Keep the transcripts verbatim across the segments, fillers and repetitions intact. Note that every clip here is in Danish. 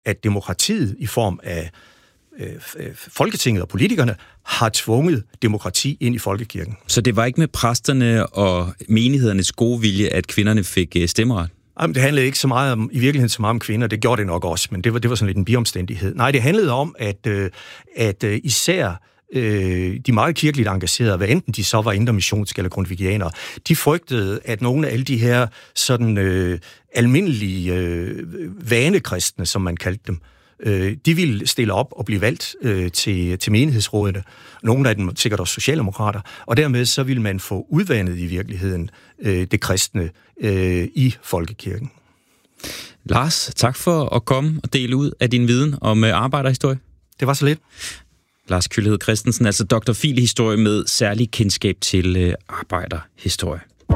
at demokratiet i form af øh, Folketinget og politikerne har tvunget demokrati ind i folkekirken. Så det var ikke med præsterne og menighedernes gode vilje, at kvinderne fik øh, stemmeret? Jamen, det handlede ikke så meget om, i virkeligheden så meget om kvinder, det gjorde det nok også, men det var, det var sådan lidt en biomstændighed. Nej, det handlede om, at, øh, at øh, især øh, de meget kirkeligt engagerede, hvad enten de så var indremissionske eller grundtvigianere, de frygtede, at nogle af alle de her sådan øh, almindelige øh, vanekristne, som man kaldte dem, øh, de ville stille op og blive valgt øh, til, til menighedsrådene. Nogle af dem sikkert også socialdemokrater, og dermed så ville man få udvandet i virkeligheden øh, det kristne øh, i folkekirken. Lars, tak for at komme og dele ud af din viden om øh, arbejderhistorie. Det var så lidt. Lars Kølhed Christensen, altså doktor Phil i historie med særlig kendskab til øh, arbejderhistorie.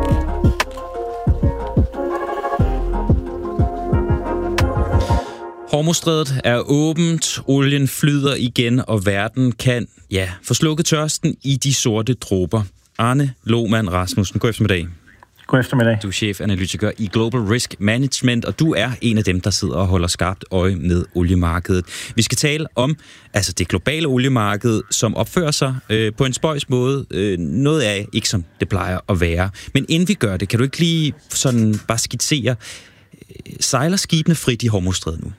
Hormuzstrædet er åbent, olien flyder igen, og verden kan, ja, få slukket tørsten i de sorte dråber. Arne Lohmann Rasmussen, god eftermiddag. God eftermiddag. Du er chefanalytiker i Global Risk Management, og du er en af dem, der sidder og holder skarpt øje med oliemarkedet. Vi skal tale om altså det globale oliemarked, som opfører sig øh, på en spøjs måde. Øh, noget af ikke som det plejer at være. Men inden vi gør det, kan du ikke lige sådan bare skitsere, øh, sejler skibene frit i Hormuzstrædet nu?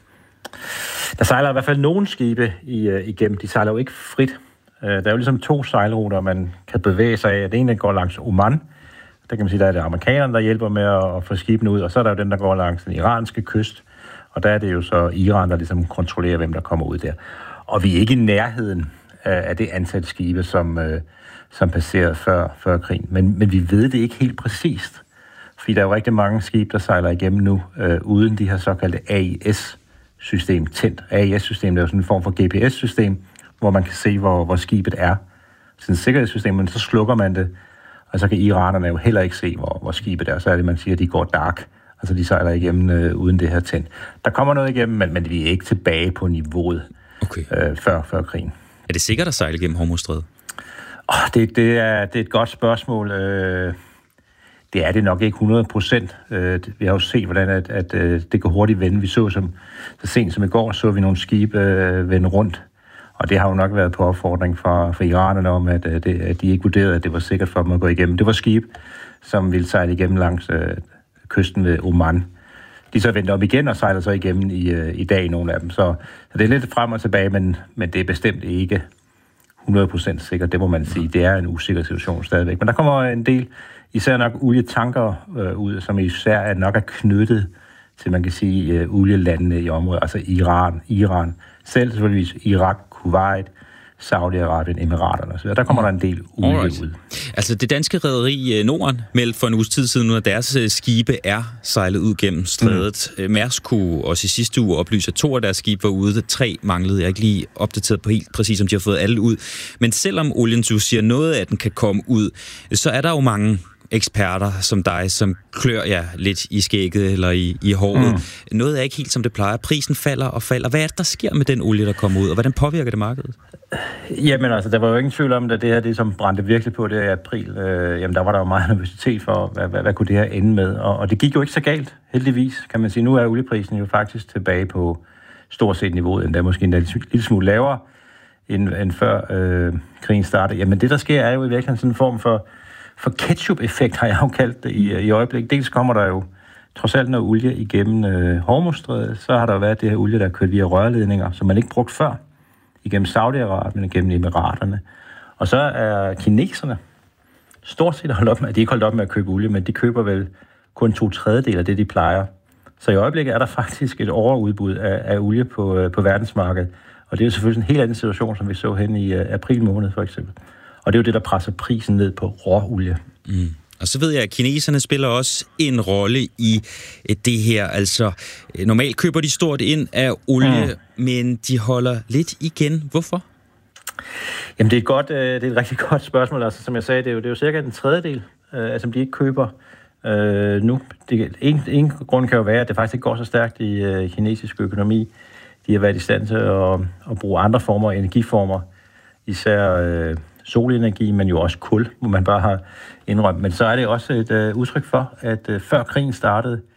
Der sejler i hvert fald nogle skibe i, uh, igennem. De sejler jo ikke frit. Uh, der er jo ligesom to sejlruter, man kan bevæge sig af. Den ene går langs Oman. Der kan man sige, der er det amerikanerne, der hjælper med at, at få skibene ud. Og så er der jo den, der går langs den iranske kyst. Og der er det jo så Iran, der ligesom kontrollerer, hvem der kommer ud der. Og vi er ikke i nærheden af, af det antal skibe, som, uh, som passerede før, før krigen. Men, men vi ved det ikke helt præcist. Fordi der er jo rigtig mange skibe, der sejler igennem nu, uh, uden de her såkaldte A I S system tændt. A I S-system er jo sådan en form for G P S-system, hvor man kan se, hvor, hvor skibet er. Sådan et sikkerhedssystem, men så slukker man det, og så kan iranerne jo heller ikke se, hvor, hvor skibet er. Så er det, man siger, at de går dark. Altså, de sejler igennem øh, uden det her tændt. Der kommer noget igennem, men, men vi er ikke tilbage på niveauet okay. øh, før, før krigen. Er det sikkert at sejle igennem Hormuzstrædet? Oh, det, det, er, det er et godt spørgsmål. Øh, Det er det nok ikke hundrede procent. Vi har jo set, hvordan at, at det går hurtigt vende. Vi så som, så sent som i går, så vi nogle skibe vende rundt. Og det har jo nok været på opfordring fra, fra iranerne om, at, det, at de ikke vurderede, at det var sikkert for dem at gå igennem. Det var skib, som ville sejle igennem langs øh, kysten ved Oman. De så vendte op igen og sejler så igennem i, øh, i dag, nogle af dem. Så, så det er lidt frem og tilbage, men, men det er bestemt ikke hundrede procent sikkert. Det må man sige. Det er en usikker situation stadigvæk. Men der kommer en del, især nok olietanker øh, ud, som især er nok er knyttet til, man kan sige, øh, olielandene i området, altså Iran, Iran, selv selvfølgelig Irak, Kuwait, Saudi-Arabien, Emiraterne osv. Der kommer der en del olie Alright. ud. Altså det danske rederi Norden meldte for en uges tid siden, at deres skibe er sejlet ud gennem strædet. Mm. Mærsk kunne også i sidste uge oplyse, at to af deres skibe var ude. Tre manglede. Jeg er ikke lige opdateret på helt præcis, om de har fået alle ud. Men selvom olien, du siger, noget af den kan komme ud, så er der jo mange eksperter som dig, som klør jer lidt i skægget eller i, i håret. Mm. Noget er ikke helt, som det plejer. Prisen falder og falder. Hvad er det, der sker med den olie, der kommer ud, og hvordan påvirker det markedet? Jamen altså, der var jo ingen tvivl om, at det her, det som brændte virkelig på det i april, øh, jamen der var der jo meget nervøsitet for, hvad, hvad, hvad kunne det her ende med? Og, og det gik jo ikke så galt, heldigvis, kan man sige. Nu er olieprisen jo faktisk tilbage på stort set niveauet, endda måske endda en lille smule lavere, end, end før øh, krigen startede. Jamen det, der sker, er jo i virkeligheden sådan en form for For ketchup-effekt har jeg jo kaldt det i, i øjeblikket. Dels kommer der jo trods alt noget olie igennem øh, Hormuzstrædet. Så har der jo været det her olie, der er kørt via rørledninger, som man ikke brugt før. Igennem Saudi-Arabien, igennem Emiraterne. Og så er kineserne stort set holdt op med, at de ikke holdt op med at købe olie, men de køber vel kun to tredjedel af det, de plejer. Så i øjeblikket er der faktisk et overudbud af, af olie på, øh, på verdensmarkedet. Og det er jo selvfølgelig en helt anden situation, som vi så hen i øh, april måned for eksempel. Og det er jo det, der presser prisen ned på råolie. Mm. Og så ved jeg, at kineserne spiller også en rolle i det her. Altså, normalt køber de stort ind af olie, mm. men de holder lidt igen. Hvorfor? Jamen, det er et, godt, det er et rigtig godt spørgsmål. Altså, som jeg sagde, det er jo, det er jo cirka en tredjedel, øh, som de ikke køber øh, nu. Det, en, en grund kan jo være, at det faktisk ikke går så stærkt i øh, kinesisk økonomi. De har været i stand til at, at bruge andre former, energiformer, især øh, solenergi, men jo også kul, hvor man bare har indrømt. Men så er det også et øh, udtryk for, at øh, før krigen startede,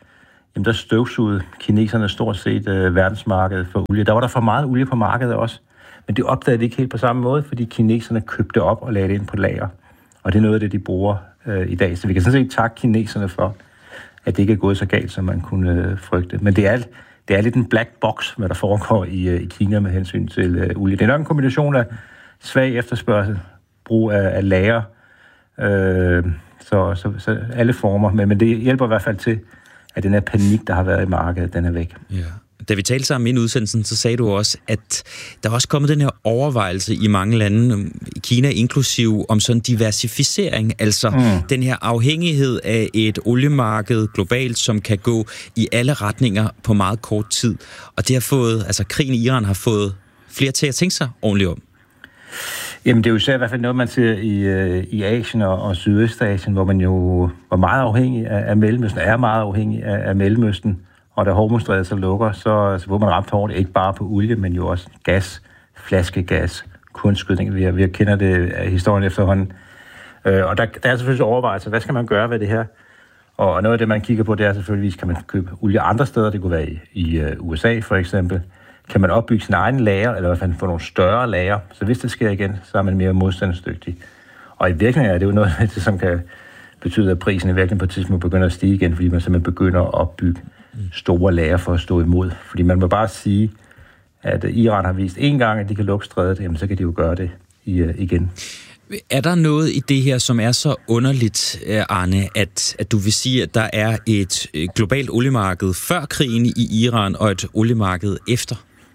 jamen der støvsugede kineserne stort set øh, verdensmarkedet for olie. Der var der for meget olie på markedet også, men det opdagede vi ikke helt på samme måde, fordi kineserne købte op og lagde det ind på lager. Og det er noget af det, de bruger øh, i dag. Så vi kan sådan set takke kineserne for, at det ikke er gået så galt, som man kunne øh, frygte. Men det er, det er lidt en black box, hvad der foregår i, øh, i Kina med hensyn til øh, olie. Det er nok en kombination af svag efterspørgsel, brug af, af lager, øh, så, så, så alle former. Men, men det hjælper i hvert fald til, at den her panik, der har været i markedet, den er væk. Ja. Da vi talte sammen i udsendelsen, så sagde du også, at der er også kommet den her overvejelse i mange lande, Kina inklusiv, om sådan diversificering, altså mm. den her afhængighed af et oliemarked globalt, som kan gå i alle retninger på meget kort tid. Og det har fået, altså krigen i Iran har fået flere til at tænke sig ordentligt om. Jamen, det er jo især i hvert fald noget, man ser i, i Asien og, og Sydøstasien, hvor man jo var meget afhængig af, af Mellemøsten, er meget afhængig af, af Mellemøsten. Og da Hormuzstrædet så lukker, så, så bliver man ramt hårdt, ikke bare på olie, men jo også gas, flaskegas, kunstskydning. Vi, vi kender det af historien efterhånden. Øh, og der, der er selvfølgelig overvejelser, hvad skal man gøre ved det her? Og noget af det, man kigger på, det er selvfølgelig, kan man købe olie andre steder. Det kunne være i, i uh, U S A for eksempel. Kan man opbygge sin egen lager, eller i hvert fald få nogle større lager? Så hvis det sker igen, så er man mere modstandsdygtig. Og i virkeligheden er det jo noget af det, som kan betyde, at prisen i virkeligheden på et tidspunkt begynder at stige igen, fordi man simpelthen begynder at opbygge store lager for at stå imod. Fordi man må bare sige, at Iran har vist en gang, at de kan lukke strædet, jamen så kan de jo gøre det igen. Er der noget i det her, som er så underligt, Arne, at, at du vil sige, at der er et globalt oliemarked før krigen i Iran og et oliemarked efter?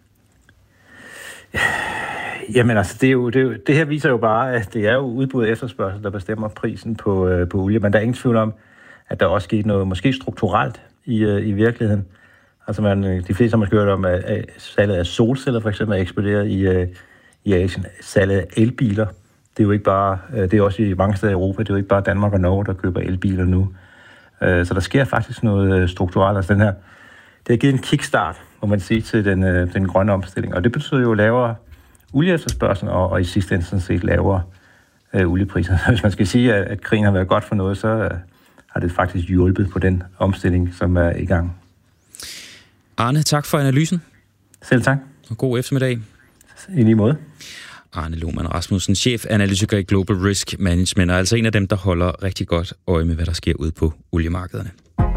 Jamen altså, det, er jo, det, er jo, det her viser jo bare, at det er jo udbud og efterspørgsel, der bestemmer prisen på, øh, på olie. Men der er ingen tvivl om, at der også skete noget måske strukturelt i, øh, i virkeligheden. Altså man, de fleste har måske hørt om, at, at salget af solceller for eksempel er eksploderet i, øh, i Asien. Salget af elbiler, det er jo ikke bare, øh, det er også i mange steder i Europa, det er jo ikke bare Danmark og Norge, der køber elbiler nu. Øh, så der sker faktisk noget strukturelt. Altså den her, det har givet en kickstart, må man sige, til den, øh, den grønne omstilling. Og det betyder jo lavere olieefterspørgsel og, og i sidste ende sådan set lavere øh, oliepriser. Hvis man skal sige, at, at krigen har været godt for noget, så øh, har det faktisk hjulpet på den omstilling, som er i gang. Arne, tak for analysen. Selv tak. Og god eftermiddag. I lige måde. Arne Lohmann Rasmussen, chefanalytiker i Global Risk Management, og altså en af dem, der holder rigtig godt øje med, hvad der sker ude på oliemarkederne.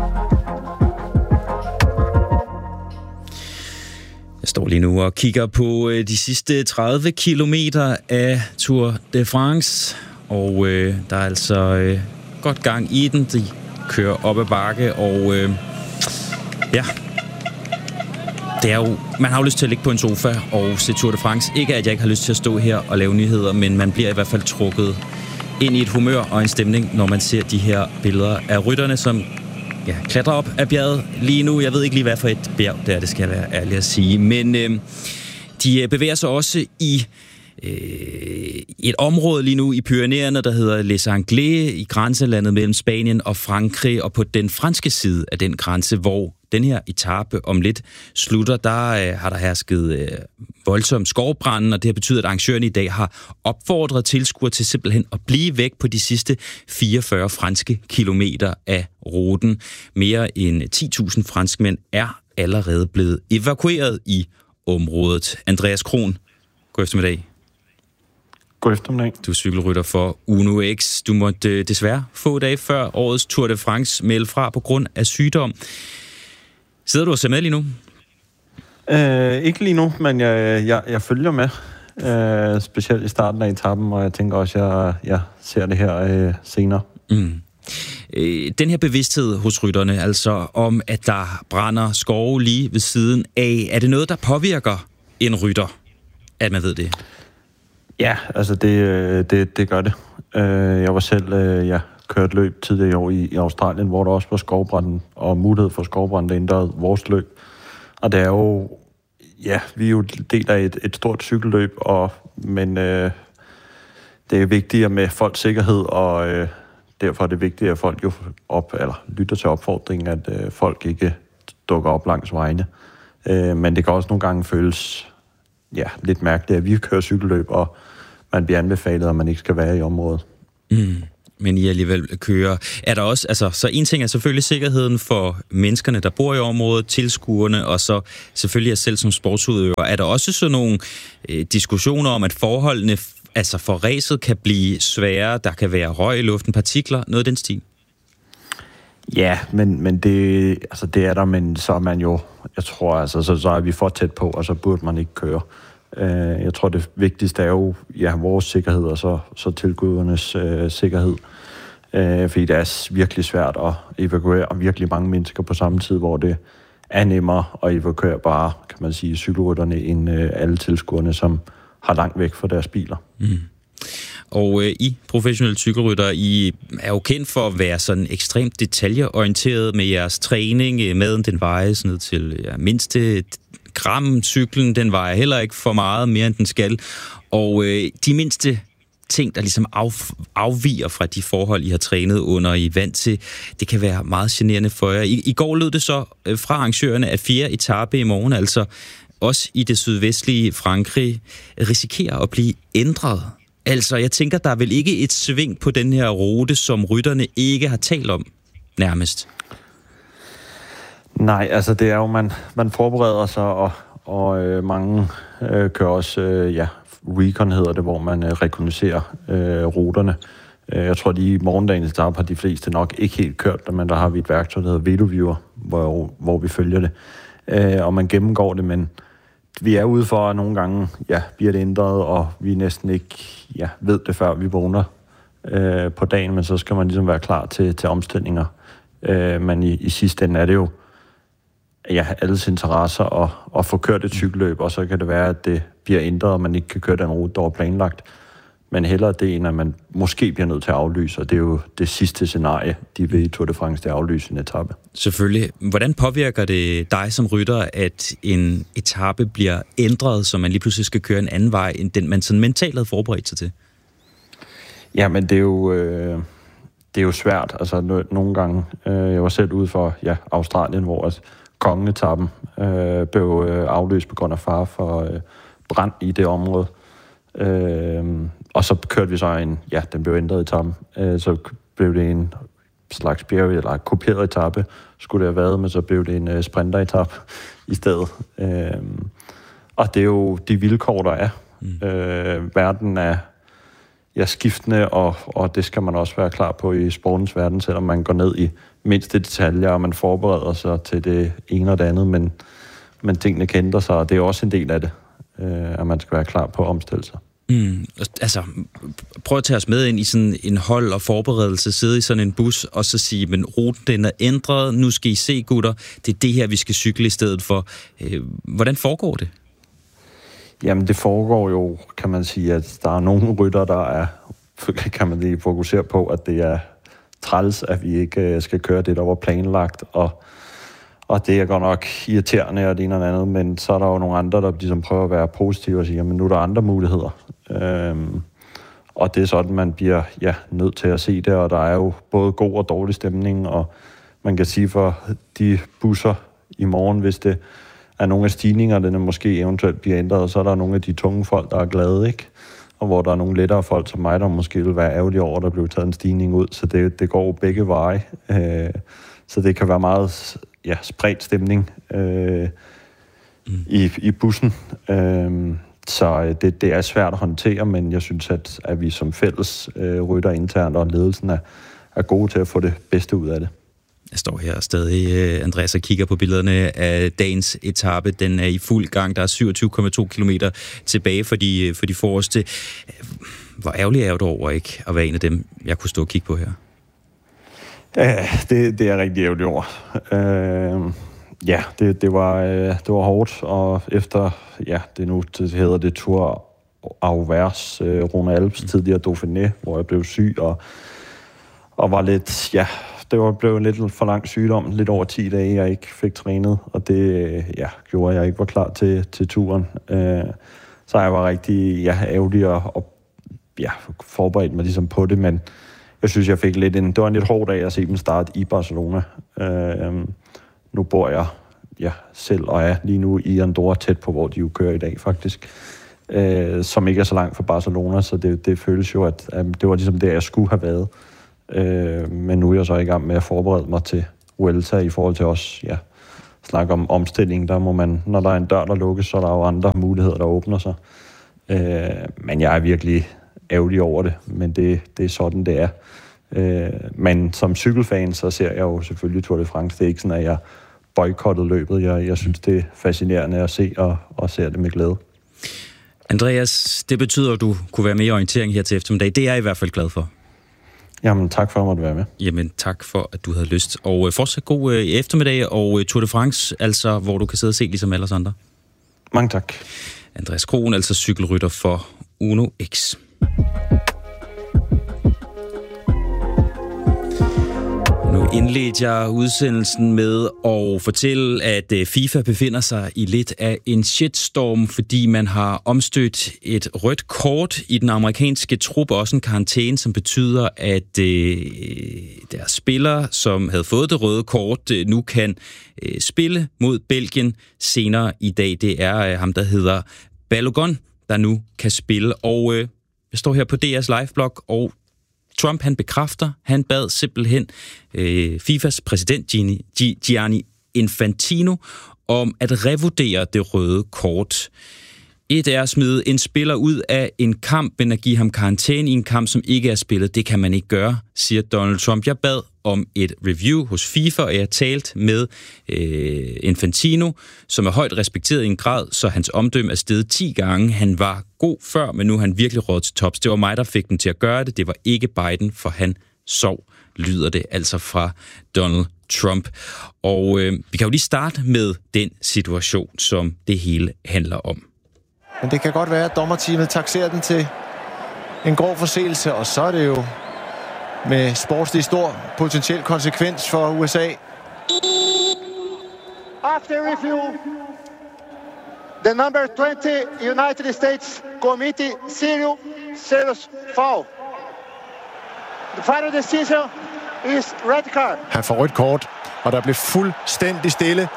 Jeg står lige nu og kigger på de sidste tredive kilometer af Tour de France, og øh, der er altså øh, godt gang i den. De kører op ad bakke, og øh, ja, det er jo, man har jo lyst til at ligge på en sofa og se Tour de France. Ikke at jeg ikke har lyst til at stå her og lave nyheder, men man bliver i hvert fald trukket ind i et humør og en stemning, når man ser de her billeder af rytterne, som ja, klatrer op af bjerget lige nu. Jeg ved ikke lige, hvad for et bjerg det er, det skal jeg være ærlig at sige. Men øh, de bevæger sig også i øh, et område lige nu i Pyrenæerne, der hedder Les Anglais, i grænselandet mellem Spanien og Frankrig, og på den franske side af den grænse, hvor den her etape om lidt slutter, der øh, har der hersket øh, voldsom skovbranden, og det har betydet, at arrangørerne i dag har opfordret tilskuere til simpelthen at blive væk på de sidste fireogfyrre franske kilometer af ruten. Mere end ti tusind franskmænd er allerede blevet evakueret i området. Andreas Kron, god eftermiddag. God eftermiddag. Du er cykelrytter for Uno X. Du måtte desværre få dage før årets Tour de France melde fra på grund af sygdom. Sidder du og ser med lige nu? Øh, ikke lige nu, men jeg, jeg, jeg følger med. Øh, specielt i starten af etappen, og jeg tænker også, at jeg, jeg ser det her øh, senere. Mm. Øh, den her bevidsthed hos rytterne, altså om, at der brænder skove lige ved siden af, er det noget, der påvirker en rytter, at man ved det? Ja, altså det, det, det gør det. Øh, jeg var selv, øh, jeg kørte løb tidligere i år i, i Australien, hvor der også var skovbranden, og mulighed for skovbranden, der ændrede vores løb. Og det er jo, ja, vi er jo del af et, et stort cykelløb, og, men øh, det er vigtigt med folks sikkerhed, og øh, derfor er det vigtigt, at folk jo op, eller lytter til opfordringen, at øh, folk ikke dukker op langs vejene. Øh, men det kan også nogle gange føles ja, lidt mærkeligt, at vi kører cykelløb, og man bliver anbefalet, at man ikke skal være i området. Mm. Men I alligevel kører. Er der også, altså, så en ting er selvfølgelig sikkerheden for menneskerne, der bor i området, tilskuerne, og så selvfølgelig jeg selv som sportsudøver. Er der også sådan nogle øh, diskussioner om, at forholdene altså for racet kan blive sværere, der kan være røg i luften, partikler, noget af den stil? Ja, men, men det, altså det er der, men så er man jo, jeg tror, altså, så, så er vi for tæt på, og så burde man ikke køre. Uh, jeg tror, det vigtigste er jo ja, vores sikkerhed, og så, så tilgudernes uh, sikkerhed. Uh, fordi det er virkelig svært at evakuere virkelig mange mennesker på samme tid, hvor det er nemmere at evakuere bare, kan man sige, cykelrytterne end uh, alle tilskuerne, som har langt væk fra deres biler. Mm. Og øh, I professionelle cykelrytter, I er jo kendt for at være sådan ekstremt detaljeorienteret med jeres træning. Maden, den vejer sådan ned til ja, mindste gram. Cyklen, den vejer heller ikke for meget mere, end den skal. Og øh, de mindste ting, der ligesom af, afviger fra de forhold, I har trænet under, I er vant til, det kan være meget generende for jer. I, i går lød det så øh, fra arrangørerne, at fjerde etape i morgen, altså også i det sydvestlige Frankrig, risikerer at blive ændret. Altså, jeg tænker, der er vel ikke et sving på den her rute, som rytterne ikke har talt om, nærmest? Nej, altså det er jo, man, man forbereder sig, og, og øh, mange øh, kører også, øh, ja, recon hedder det, hvor man øh, rekognoserer øh, ruterne. Jeg tror, lige i morgendagens etape har de fleste nok ikke helt kørt, men der har vi et værktøj, der hedder VeloViewer, hvor, hvor vi følger det. Øh, og man gennemgår det, men vi er ude for, at nogle gange ja, bliver det ændret, og vi næsten ikke ja, ved det, før vi vågner øh, på dagen, men så skal man ligesom være klar til, til omstillinger. Øh, men i, i sidste ende er det jo ja, alles interesser at, at få kørt et cykelløb, og så kan det være, at det bliver ændret, og man ikke kan køre den rute, der er planlagt. Men hellere det, end at man måske bliver nødt til at aflyse, og det er jo det sidste scenarie, de vil i Tour de France, det er at aflyse en etape. Selvfølgelig. Hvordan påvirker det dig som rytter, at en etape bliver ændret, så man lige pludselig skal køre en anden vej, end den man sådan mentalt havde forberedt sig til? Ja, men det er jo, øh, det er jo svært. Altså nogle gange, øh, jeg var selv ude for ja, Australien, hvor altså, kongeetappen øh, blev øh, afløst på grund af fare for øh, brand i det område. Øh, og så kørte vi så en, ja, den blev ændret etappen, øh, så blev det en slags bjerg, eller kopieret etape, skulle det have været, men så blev det en uh, sprinteretappe i stedet. Øh, og det er jo de vilkår, der er. Mm. Øh, verden er ja, skiftende, og, og det skal man også være klar på i sportens verden, selvom man går ned i mindste detaljer, og man forbereder sig til det ene og det andet, men, men tingene kan ændre sig, og det er også en del af det, øh, at man skal være klar på at omstille sig. Mm, altså, prøv at tage os med ind i sådan en hold og forberedelse, sidde i sådan en bus, og så sige, men ruten den er ændret, nu skal I se, gutter, det er det her, vi skal cykle i stedet for. Hvordan foregår det? Jamen, det foregår jo, kan man sige, at der er nogle rytter, der er, kan man lige fokusere på, at det er træls, at vi ikke skal køre det, der var planlagt, og Og det er godt nok irriterende og det ene og andet, men så er der jo nogle andre, der ligesom prøver at være positive og sige, jamen nu er der andre muligheder. Øhm, og det er sådan, man bliver ja, nødt til at se det, og der er jo både god og dårlig stemning, og man kan sige for de busser i morgen, hvis det er nogle af stigningerne, der måske eventuelt bliver ændret, så er der nogle af de tunge folk, der er glade, ikke? Og hvor der er nogle lettere folk som mig, der måske vil være ærgerlige over, at der blev taget en stigning ud, så det, det går begge veje. Øh, så det kan være meget ja, spredt stemning øh, mm. i, i bussen. Øh, så det, det er svært at håndtere, men jeg synes, at, at vi som fælles øh, rytter internt og ledelsen er, er gode til at få det bedste ud af det. Jeg står her stadig, Andreas, og kigger på billederne af dagens etape. Den er i fuld gang. Der er syvogtyve komma to kilometer tilbage for de, for de forreste. Hvor ærgerlig er du over ikke at være en af dem, jeg kunne stå og kigge på her? Ja, det, det er rigtig ærgerligt over. Øh, ja, det, det, var, det var hårdt, og efter, ja, det nu det hedder det Tour Auvers, øh, Rhône Alpes, mm. tidligere Dauphiné, hvor jeg blev syg, og, og var lidt, ja, det var blevet en lidt for lang sygdom, lidt over ti dage, jeg ikke fik trænet, og det, ja, gjorde, at jeg ikke var klar til, til turen. Øh, så jeg var rigtig, ja, ærgerlig og, og ja, forberedt mig ligesom på det, men jeg synes, jeg fik lidt en... Det var en lidt hård dag at se dem starte i Barcelona. Øh, nu bor jeg ja, selv og er lige nu i Andorra, tæt på, hvor de jo kører i dag, faktisk. Øh, som ikke er så langt fra Barcelona, så det, det føles jo, at, at det var ligesom der, jeg skulle have været. Øh, men nu er jeg så i gang med at forberede mig til Vuelta i forhold til også, ja, snakke om omstilling. Der må man, når der er en dør, der lukkes, så er der jo andre muligheder, der åbner sig. Øh, men jeg er virkelig ærgerlig over det, men det, det er sådan, det er. Øh, men som cykelfan, så ser jeg jo selvfølgelig Tour de France. Det er ikke sådan, at jeg boykottede løbet. Jeg, jeg synes, det er fascinerende at se, og, og ser det med glæde. Andreas, det betyder, at du kunne være med i orientering her til eftermiddag. Det er jeg i hvert fald glad for. Jamen, tak for at måtte være med. Jamen, tak for, at du havde lyst. Og fortsat god øh, eftermiddag, og øh, Tour de France, altså, hvor du kan sidde og se ligesom alle os andre. Mange tak. Andreas Krohn, altså cykelrytter for Uno X. Nu indledte jeg udsendelsen med at fortælle, at FIFA befinder sig i lidt af en shitstorm, fordi man har omstødt et rødt kort i den amerikanske trup, også en karantæne, som betyder, at øh, deres spillere, som havde fået det røde kort, øh, nu kan øh, spille mod Belgien senere i dag. Det er øh, ham, der hedder Balogun, der nu kan spille. Og øh, jeg står her på D R's liveblog, og Trump, han bekræfter, han bad simpelthen øh, FIFAs præsident Gianni, Gianni Infantino om at revurdere det røde kort. Et er at smide en spiller ud af en kamp, men at give ham karantæne i en kamp, som ikke er spillet, det kan man ikke gøre, siger Donald Trump. Jeg bad om et review hos FIFA, og jeg har talt med øh, Infantino, som er højt respekteret i en grad, så hans omdømme er steget ti gange. Han var god før, men nu er han virkelig råd til tops. Det var mig, der fik den til at gøre det. Det var ikke Biden, for han sov, lyder det altså fra Donald Trump. Og øh, vi kan jo lige starte med den situation, som det hele handler om. Men det kan godt være, at dommerteamet takserer den til en grov forseelse, og så er det jo med sportslig stor potentiel konsekvens for U S A. After review, the number twenty United States committee serious serious foul. The final decision is red card. Han får rødt kort, og der blev fuldstændig stille.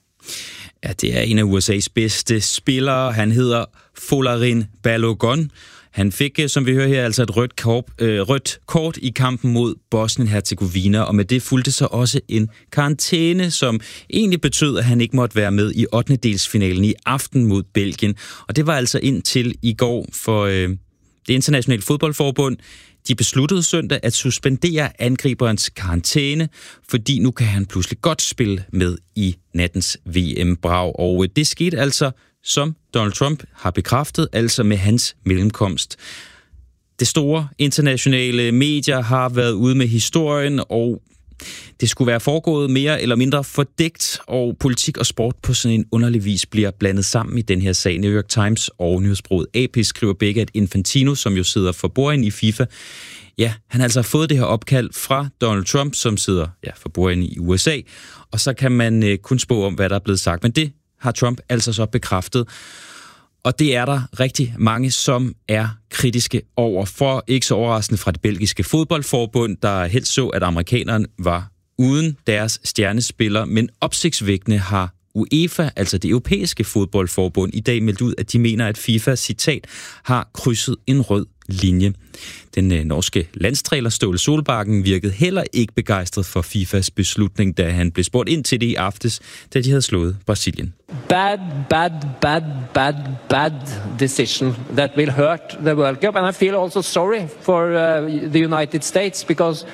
Ja, det er en af U S A's bedste spillere. Han hedder Folarin Balogun. Han fik, som vi hører her, altså et rødt kort, øh, rødt kort i kampen mod Bosnien-Herzegovina, og med det fulgte så også en karantæne, som egentlig betød, at han ikke måtte være med i ottendedelsfinalen i aften mod Belgien. Og det var altså indtil i går for øh, det internationale fodboldforbund. De besluttede søndag at suspendere angriberens karantæne, fordi nu kan han pludselig godt spille med i nattens V M-brag. Og det skete altså, som Donald Trump har bekræftet, altså med hans mellemkomst. Det store internationale medier har været ude med historien, og det skulle være foregået mere eller mindre fordækt, og politik og sport på sådan en underlig vis bliver blandet sammen i den her sag. New York Times og nyhedsbureauet A P skriver begge, at Infantino, som jo sidder for bordenden i FIFA, ja, han har altså fået det her opkald fra Donald Trump, som sidder ja, for bordenden i U S A, og så kan man øh, kun spå om, hvad der er blevet sagt. Men det har Trump altså så bekræftet. Og det er der rigtig mange, som er kritiske over for. Ikke så overraskende fra det belgiske fodboldforbund, der helst så, at amerikanerne var uden deres stjernespiller. Men opsigtsvækkende har UEFA, altså det europæiske fodboldforbund, i dag meldt ud, at de mener, at FIFA, citat, har krydset en rød linje. Den øh, norske landstræner Ståle Solbakken virkede heller ikke begejstret for FIFAs beslutning, da han blev spurgt ind til det i aftes, da de havde slået Brasilien. Bad, bad, bad, bad, bad decision that will hurt the World Cup. And I feel also sorry for uh, the United States, because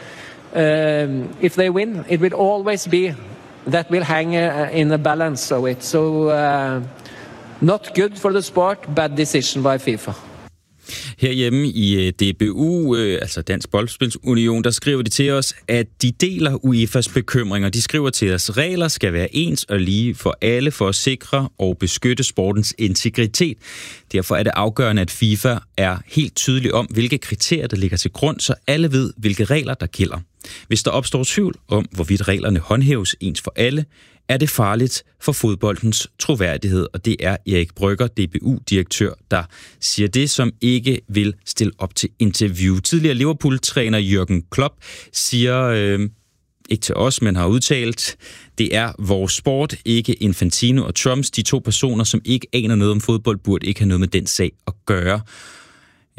um, if they win, it will always be that will hang uh, in the balance of it. So uh, not good for the sport, bad decision by FIFA. Herhjemme i D B U, altså Dansk Boldspilsunion, der skriver de til os, at de deler U E F A's bekymringer. De skriver til os, at regler skal være ens og lige for alle for at sikre og beskytte sportens integritet. Derfor er det afgørende, at FIFA er helt tydelig om, hvilke kriterier, der ligger til grund, så alle ved, hvilke regler, der gælder. Hvis der opstår tvivl om, hvorvidt reglerne håndhæves ens for alle, er det farligt for fodboldens troværdighed, og det er Erik Brygger, D B U-direktør, der siger det, som ikke vil stille op til interview. Tidligere Liverpool-træner Jürgen Klopp siger, øh, ikke til os, men har udtalt, det er vores sport, ikke Infantino og Trumps. De to personer, som ikke aner noget om fodbold, burde ikke have noget med den sag at gøre. Ja,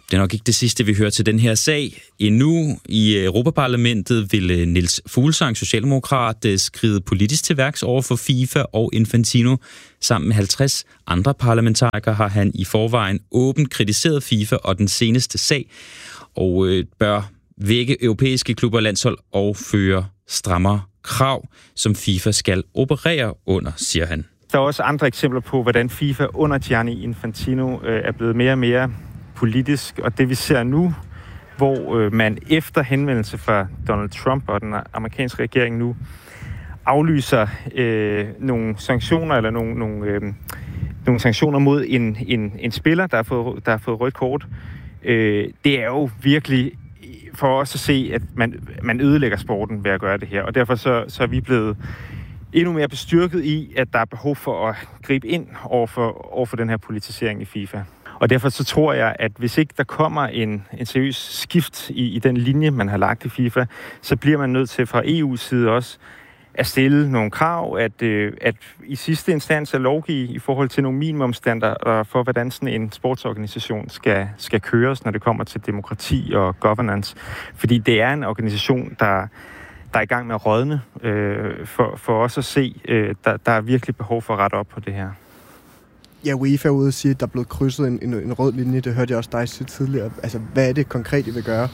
Det er nok ikke det sidste, vi hører til den her sag. Endnu i Europaparlamentet vil Niels Fuglsang, socialdemokrat, skride politisk til værks over for FIFA og Infantino. Sammen med halvtreds andre parlamentarikere har han i forvejen åbent kritiseret FIFA og den seneste sag, og bør vække europæiske klubber, landshold og føre strammere krav, som FIFA skal operere under, siger han. Der er også andre eksempler på, hvordan FIFA under Gianni Infantino er blevet mere og mere politisk, og det vi ser nu, hvor øh, man efter henvendelse fra Donald Trump og den amerikanske regering nu aflyser øh, nogle sanktioner eller nogle, nogle, øh, nogle sanktioner mod en, en, en spiller, der har fået, der har fået rødt kort. Øh, det er jo virkelig for os at se, at man, man ødelægger sporten ved at gøre det her, og derfor så, så er vi blevet endnu mere bestyrket i, at der er behov for at gribe ind over for, over for den her politisering i FIFA. Og derfor så tror jeg, at hvis ikke der kommer en, en seriøs skift i, i den linje, man har lagt i FIFA, så bliver man nødt til fra E U's side også at stille nogle krav, at, øh, at i sidste instans at lovgive i forhold til nogle minimumstandarder for, hvordan sådan en sportsorganisation skal, skal køres, når det kommer til demokrati og governance. Fordi det er en organisation, der, der er i gang med at rådne. Øh, for, for os at se, øh, der, der er virkelig behov for at rette op på det her. Ja, UEFA er ude og sige, at der er blevet krydset en, en, en rød linje. Det hørte jeg også dig sige tidligere. Altså, hvad er det konkret, I vil gøre?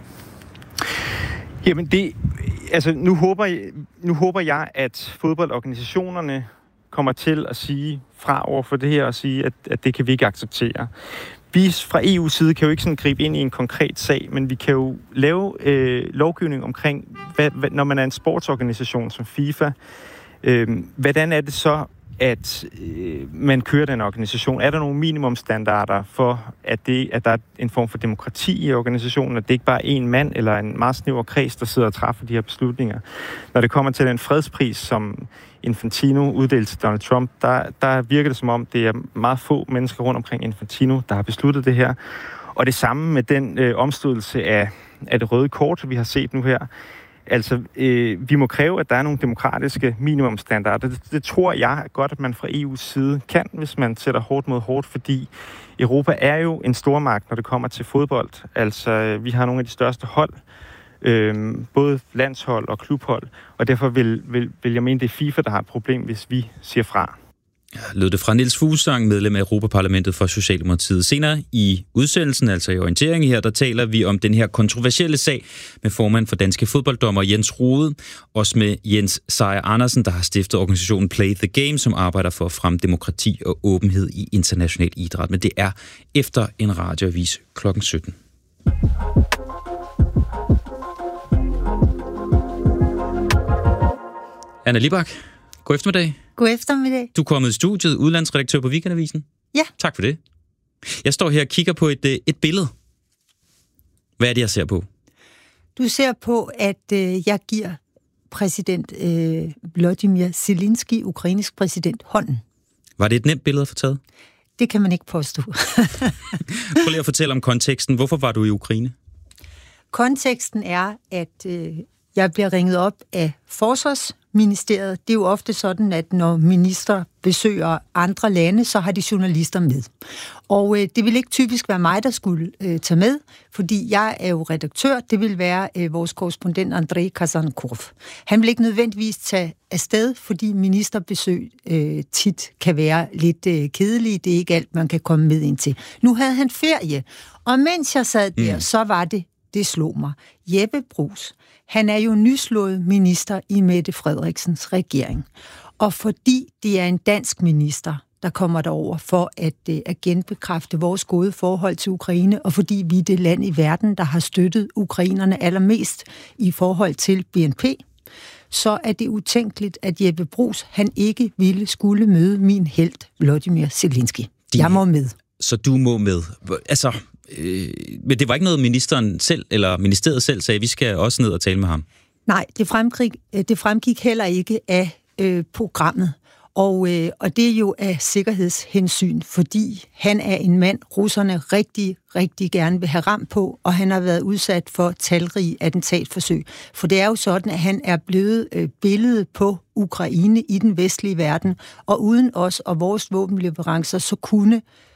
Jamen, det... Altså, nu håber, jeg, nu håber jeg, at fodboldorganisationerne kommer til at sige fra over for det her og sige, at, at det kan vi ikke acceptere. Vi fra E U's side kan jo ikke sådan gribe ind i en konkret sag, men vi kan jo lave øh, lovgivning omkring, hvad, hvad, når man er en sportsorganisation som FIFA, øh, hvordan er det så, at øh, man kører den organisation? Er der nogle minimumstandarder for, at, det, at der er en form for demokrati i organisationen, at det ikke bare er en mand eller en meget snæver kreds, der sidder og træffer de her beslutninger? Når det kommer til den fredspris, som Infantino uddelte til Donald Trump, der, der virker det som om, det er meget få mennesker rundt omkring Infantino, der har besluttet det her. Og det samme med den øh, omstødelse af, af det røde kort, vi har set nu her. Altså, øh, vi må kræve, at der er nogle demokratiske minimumstandarder. Det, det tror jeg godt, at man fra E U's side kan, hvis man sætter hårdt mod hårdt, fordi Europa er jo en stormagt, når det kommer til fodbold. Altså, vi har nogle af de største hold, øh, både landshold og klubhold, og derfor vil, vil, vil jeg mene, det er FIFA, der har et problem, hvis vi siger fra. Lød det fra Niels Fuglsang, medlem af Europaparlamentet for Socialdemokratiet. Senere i udsendelsen, altså i orienteringen her, der taler vi om den her kontroversielle sag med formand for Danske Fodbolddommer Jens Rohde, også med Jens Sejer Andersen, der har stiftet organisationen Play the Game, som arbejder for at fremme demokrati og åbenhed i international idræt. Men det er efter en radioavis klokken sytten. Anna Libak, god eftermiddag. God eftermiddag. Du er kommet i studiet, udlandsredaktør på Weekendavisen. Ja. Tak for det. Jeg står her og kigger på et, et billede. Hvad er det, jeg ser på? Du ser på, at øh, jeg giver præsident øh, Volodymyr Zelensky, ukrainsk præsident, hånden. Var det et nemt billede at få taget? Det kan man ikke påstå. Prøv lige at fortælle om konteksten. Hvorfor var du i Ukraine? Konteksten er, at øh, jeg bliver ringet op af Forsvarsministeriet. Det er jo ofte sådan, at når minister besøger andre lande, så har de journalister med. Og øh, det vil ikke typisk være mig, der skulle øh, tage med, fordi jeg er jo redaktør. Det vil være øh, vores korrespondent Andrei Kazankorv. Han vil ikke nødvendigvis tage afsted, fordi ministerbesøg øh, tit kan være lidt øh, kedelige. Det er ikke alt, man kan komme med ind til. Nu havde han ferie, og mens jeg sad der, mm. så var det, det slog mig. Jeppe Bruus, han er jo nyslået minister i Mette Frederiksens regering. Og fordi det er en dansk minister, der kommer derover for at, at genbekræfte vores gode forhold til Ukraine, og fordi vi er det land i verden, der har støttet ukrainerne allermest i forhold til B N P, så er det utænkeligt, at Jeppe Bruus, han ikke ville skulle møde min helt, Volodymyr Zelensky. De... Jeg må med. Så du må med. Altså... Øh, men det var ikke noget, ministeren selv, eller ministeriet selv sagde, vi skal også ned og tale med ham? Nej, det fremgik, det fremgik heller ikke af øh, programmet. Og, øh, og det er jo af sikkerhedshensyn, fordi han er en mand, russerne rigtig, rigtig gerne vil have ramt på, og han har været udsat for talrige attentatforsøg. For det er jo sådan, at han er blevet øh, billedet på Ukraine i den vestlige verden, og uden os og vores våbenleverancer, så kunne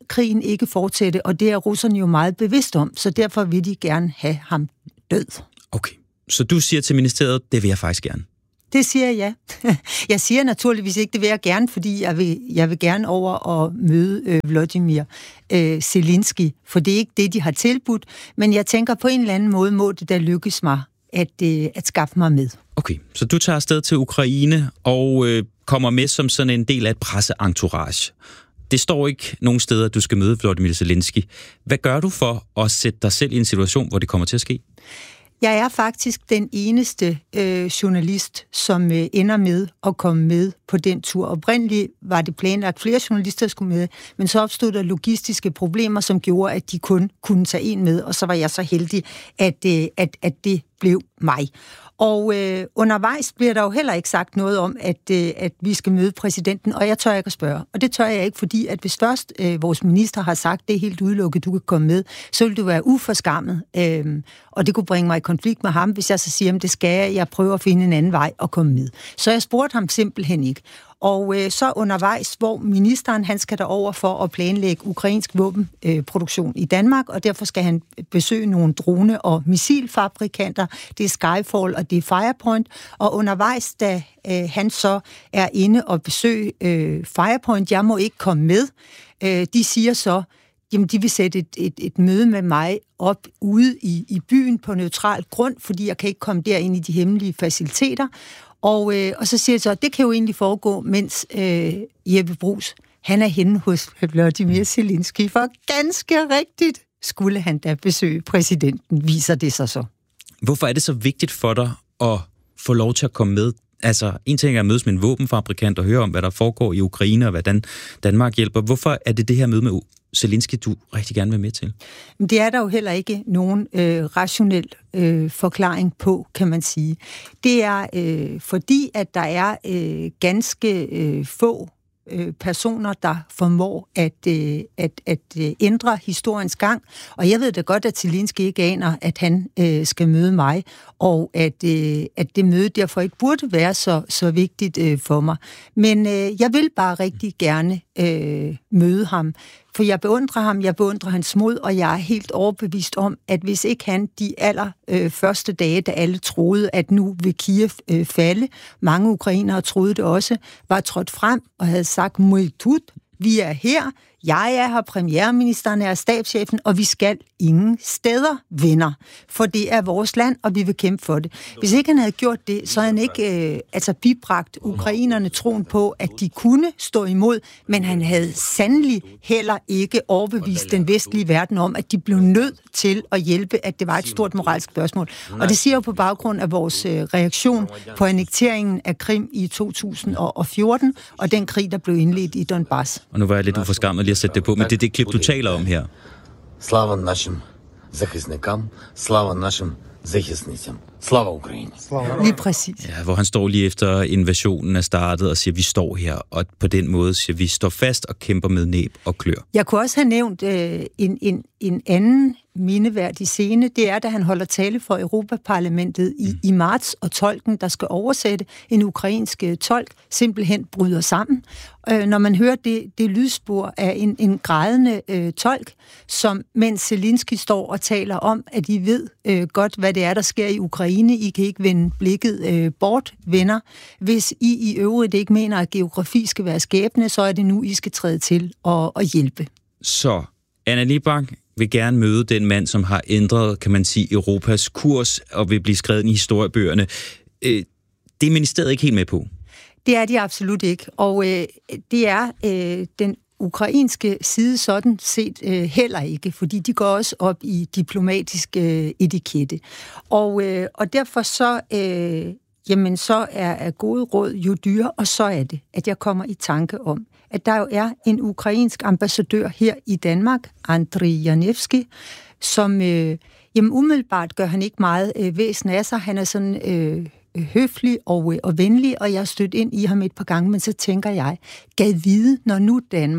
krigen ikke fortsætte, og det er russerne jo meget bevidst om, så derfor vil de gerne have ham død. Okay, så du siger til ministeriet, det vil jeg faktisk gerne? Det siger jeg, ja. Jeg siger naturligvis ikke, det vil jeg gerne, fordi jeg vil, jeg vil gerne over og møde øh, Vladimir øh, Zelensky, for det er ikke det, de har tilbudt, men jeg tænker, på en eller anden måde må det da lykkes mig at, øh, at skaffe mig med. Okay, så du tager afsted til Ukraine og øh, kommer med som sådan en del af et presseentourage. Det står ikke nogen steder, at du skal møde Vladimir Zelensky. Hvad gør du for at sætte dig selv i en situation, hvor det kommer til at ske? Jeg er faktisk den eneste øh, journalist, som øh, ender med at komme med på den tur. Oprindeligt var det planlagt, flere journalister skulle med, men så opstod der logistiske problemer, som gjorde, at de kun kunne tage en med, og så var jeg så heldig, at, øh, at, at det blev mig. Og øh, undervejs bliver der jo heller ikke sagt noget om, at, øh, at vi skal møde præsidenten, og jeg tør ikke at spørge. Og det tør jeg ikke, fordi at hvis først øh, vores minister har sagt, det er helt udelukket, du kan komme med, så vil du være uforskammet. Øh, og det kunne bringe mig i konflikt med ham, hvis jeg så siger, at det skal jeg, jeg prøver at finde en anden vej at komme med. Så jeg spurgte ham simpelthen ikke. Og øh, så undervejs, hvor ministeren han skal derover for at planlægge ukrainsk våbenproduktion øh, i Danmark, og derfor skal han besøge nogle drone- og missilfabrikanter. Det er Skyfall og det er Firepoint. Og undervejs, da øh, han så er inde og besøge øh, Firepoint, jeg må ikke komme med, øh, de siger så, jamen de vil sætte et, et, et møde med mig op ude i, i byen på neutral grund, fordi jeg kan ikke komme derind i de hemmelige faciliteter. Og, øh, og så siger jeg så, at det kan jo egentlig foregå, mens øh, Jeppe Bruus, han er henne hos Vladimir Zelensky, for ganske rigtigt skulle han da besøge præsidenten, viser det sig så. Hvorfor er det så vigtigt for dig at få lov til at komme med? Altså, en ting er at mødes med en våbenfabrikant og høre om, hvad der foregår i Ukraine, og hvordan Danmark hjælper. Hvorfor er det det her møde med Zelensky, du rigtig gerne vil med til? Det er der jo heller ikke nogen øh, rationel øh, forklaring på, kan man sige. Det er øh, fordi, at der er øh, ganske øh, få øh, personer, der formår at, øh, at, at øh, ændre historiens gang. Og jeg ved da godt, at Zelensky ikke aner, at han øh, skal møde mig, og at, øh, at det møde derfor ikke burde være så, så vigtigt øh, for mig. Men øh, jeg vil bare rigtig gerne øh, møde ham. For jeg beundrer ham, jeg beundrer hans mod, og jeg er helt overbevist om, at hvis ikke han de aller øh, første dage, da alle troede, at nu vil Kiev øh, falde, mange ukrainere troede det også, var trådt frem og havde sagt, "Мы тут, vi er her, jeg er her, premierministeren er stabschefen, og vi skal ingen steder, venner. For det er vores land, og vi vil kæmpe for det." Hvis ikke han havde gjort det, så havde han ikke øh, altså bibragt ukrainerne troen på, at de kunne stå imod, men han havde sandelig heller ikke overbevist den vestlige verden om, at de blev nødt til at hjælpe, at det var et stort moralsk spørgsmål. Og det siger jo på baggrund af vores øh, reaktion på annekteringen af Krim i to tusind og fjorten, og den krig, der blev indledt i Donbass. Og nu var jeg lidt uforskammet lige at sætte det på, men det er det klip, du taler om her. Slava našim захисникам, slava našim захисницям. Slava Ukraine. Lige præcis. Ja, hvor han står lige efter invasionen er startet og siger, vi står her, og på den måde siger, vi står fast og kæmper med næb og klør. Jeg kunne også have nævnt øh, en, en, en anden mindeværdig scene, det er, da han holder tale for Europaparlamentet i, mm. i marts, og tolken, der skal oversætte en ukrainsk tolk, simpelthen bryder sammen. Øh, når man hører det, det lydspor af en, en grædende øh, tolk, som mens Zelensky står og taler om, at I ved øh, godt, hvad det er, der sker i Ukraine. I kan ikke vende blikket øh, bort, venner. Hvis I i øvrigt ikke mener, at geografi skal være skæbne, så er det nu, I skal træde til og, og hjælpe. Så Anna Libak vil gerne møde den mand, som har ændret, kan man sige, Europas kurs og vil blive skrevet i historiebøgerne. Øh, det er ministeriet ikke helt med på. Det er de absolut ikke, og øh, det er øh, den ukrainske side sådan set øh, heller ikke, fordi de går også op i diplomatisk øh, etikette. Og, øh, og derfor så, øh, jamen så er, er gode råd jo dyre, og så er det, at jeg kommer i tanke om, at der jo er en ukrainsk ambassadør her i Danmark, Andriy Janevski, som øh, jamen umiddelbart gør han ikke meget øh, væsen af sig. Han er sådan øh, høflig og, og venlig, og jeg har stødt ind i ham et par gange, men så tænker jeg, gad vide, når nu Danmark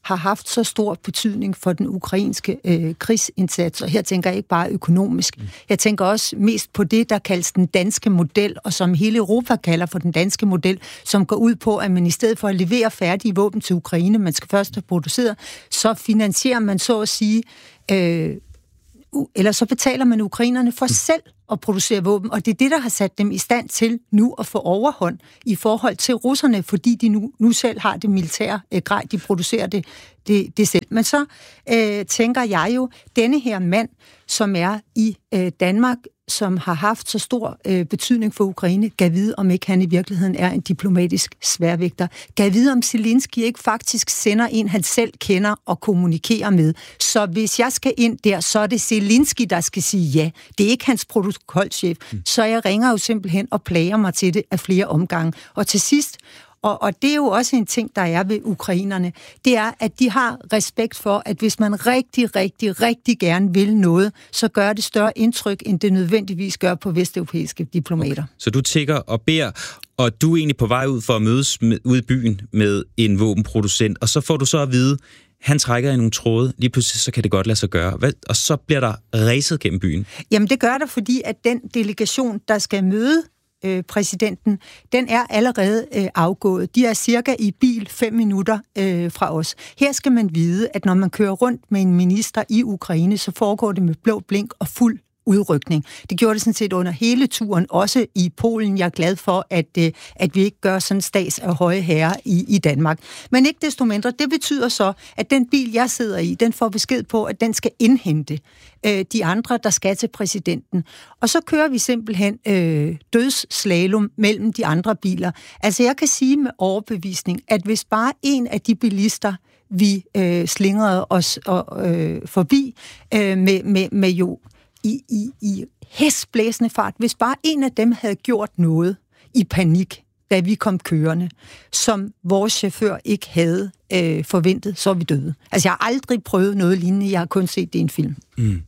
har haft så stor betydning for den ukrainske øh, krigsindsats, og her tænker jeg ikke bare økonomisk. Jeg tænker også mest på det, der kaldes den danske model, og som hele Europa kalder for den danske model, som går ud på, at man i stedet for at levere færdige våben til Ukraine, man skal først have produceret, så finansierer man så at sige, øh, eller så betaler man ukrainerne for selv at producere våben, og det er det, der har sat dem i stand til nu at få overhånd i forhold til russerne, fordi de nu, nu selv har det militære øh, grej, de producerer det, det, det selv. Men så øh, tænker jeg jo, denne her mand, som er i øh, Danmark, som har haft så stor øh, betydning for Ukraine, gav vide, om ikke han i virkeligheden er en diplomatisk sværvægter. Gav vide, om Zelensky ikke faktisk sender en, han selv kender og kommunikerer med. Så hvis jeg skal ind der, så er det Zelensky, der skal sige ja. Det er ikke hans protokolchef. Mm. Så jeg ringer jo simpelthen og plager mig til det af flere omgange. Og til sidst, Og, og det er jo også en ting, der er ved ukrainerne, det er, at de har respekt for, at hvis man rigtig, rigtig, rigtig gerne vil noget, så gør det større indtryk, end det nødvendigvis gør på vesteuropæiske diplomater. Okay. Så du tigger og beder, og du er egentlig på vej ud for at mødes med, ude i byen med en våbenproducent, og så får du så at vide, han trækker i nogle tråde, lige pludselig så kan det godt lade sig gøre. Hvad? Og så bliver der ræset gennem byen. Jamen det gør der, fordi at den delegation, der skal møde Øh, præsidenten, den er allerede øh, afgået. De er cirka i bil fem minutter øh, fra os. Her skal man vide, at når man kører rundt med en minister i Ukraine, så foregår det med blå blink og fuld udrykning. Det gjorde det sådan set under hele turen, også i Polen. Jeg er glad for, at, øh, at vi ikke gør sådan stats af høje herrer i, i Danmark. Men ikke desto mindre, det betyder så, at den bil, jeg sidder i, den får besked på, at den skal indhente øh, de andre, der skal til præsidenten. Og så kører vi simpelthen øh, dødsslalom mellem de andre biler. Altså jeg kan sige med overbevisning, at hvis bare en af de bilister, vi øh, slingrede os og, øh, forbi øh, med, med, med jo i, i, i hestblæsende fart, hvis bare en af dem havde gjort noget i panik, da vi kom kørende, som vores chauffør ikke havde øh, forventet, så er vi døde. Altså, jeg har aldrig prøvet noget lignende, jeg har kun set det i en film. Mm.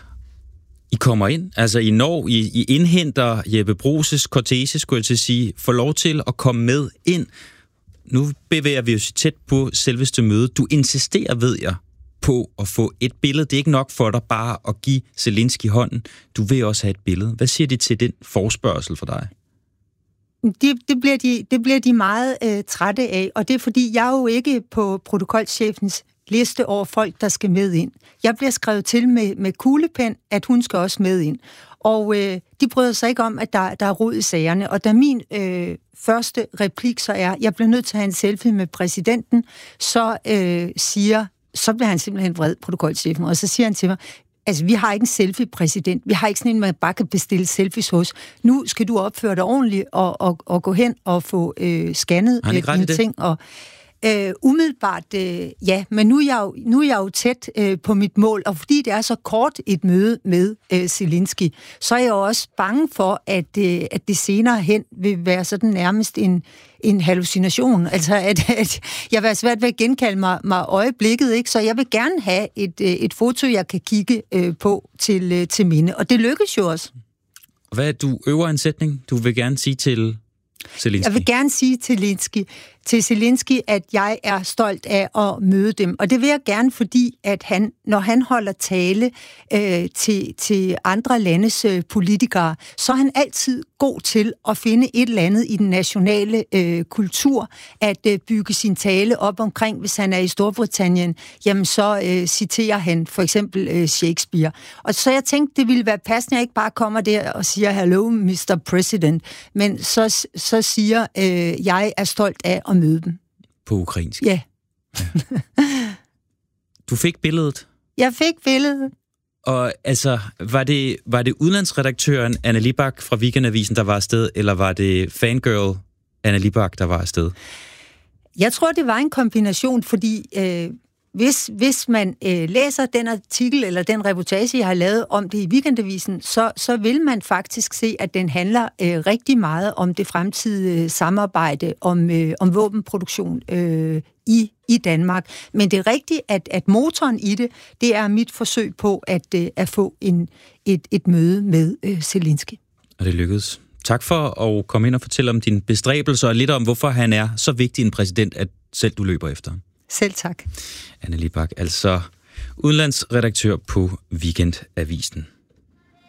I kommer ind, altså I når, I, I indhenter Jeppe Bruus' kortege, skulle jeg til at sige, får lov til at komme med ind. Nu bevæger vi os tæt på selveste møde. Du insisterer, ved jeg, på at få et billede. Det er ikke nok for dig bare at give Zelensky hånden. Du vil også have et billede. Hvad siger de til den forespørgsel for dig? Det, det, bliver, de, det bliver de meget øh, trætte af, og det er fordi, jeg er jo ikke på protokolchefens liste over folk, der skal med ind. Jeg bliver skrevet til med, med kuglepen, at hun skal også med ind. Og øh, de bryder sig ikke om, at der, der er rod i sagerne. Og da min øh, første replik så er, jeg bliver nødt til at have en selfie med præsidenten, så øh, siger så bliver han simpelthen vred, protokolchefen, og så siger han til mig, altså, vi har ikke en selfie-præsident, vi har ikke sådan en, man bare kan bestille selfies hos. Nu skal du opføre dig ordentligt og, og, og gå hen og få øh, scannet øh, dine ting. Og, øh, umiddelbart, øh, ja, men nu er jeg jo, nu er jeg jo tæt øh, på mit mål, og fordi det er så kort et møde med øh, Zelensky, så er jeg jo også bange for, at, øh, at det senere hen vil være sådan nærmest en en hallucination, altså at, at jeg vil have svært ved at genkalde mig, mig øjeblikket, ikke? Så jeg vil gerne have et, et foto, jeg kan kigge øh, på til, øh, til minde, og det lykkes jo også. Hvad er du øver en sætning, du vil gerne sige til Zelensky? Jeg vil gerne sige til Zelensky, til Zelensky, at jeg er stolt af at møde dem. Og det vil jeg gerne, fordi at han, når han holder tale øh, til, til andre landes øh, politikere, så er han altid god til at finde et eller andet i den nationale øh, kultur, at øh, bygge sin tale op omkring. Hvis han er i Storbritannien, jamen så øh, citerer han for eksempel øh, Shakespeare. Og så jeg tænkte, det ville være passende, at jeg ikke bare kommer der og siger, hello, mister President, men så, så siger, øh, jeg er stolt af at møde dem. På ukrainsk? Ja. ja. Du fik billedet? Jeg fik billedet. Og altså, var det, var det udlandsredaktøren Anna Libak fra Weekendavisen, der var afsted, eller var det fangirl Anna Libak, der var afsted? Jeg tror, det var en kombination, fordi øh, hvis, hvis man øh, læser den artikel eller den reportage, jeg har lavet om det i Weekendavisen, så, så vil man faktisk se, at den handler øh, rigtig meget om det fremtidige samarbejde, om, øh, om våbenproduktion øh, i, i Danmark. Men det er rigtigt, at, at motoren i det, det er mit forsøg på at, øh, at få en, et, et møde med øh, Zelensky. Og det lykkedes. Tak for at komme ind og fortælle om dine bestræbelser, og lidt om, hvorfor han er så vigtig en præsident, at selv du løber efter. Selv tak. Anne Libak, altså udenlandsredaktør på Weekendavisen.